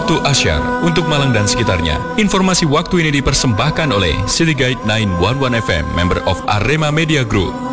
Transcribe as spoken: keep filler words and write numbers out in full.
Waktu Asyar untuk Malang dan sekitarnya. Informasi waktu ini dipersembahkan oleh City Guide sembilan satu satu F M, member of Arema Media Group.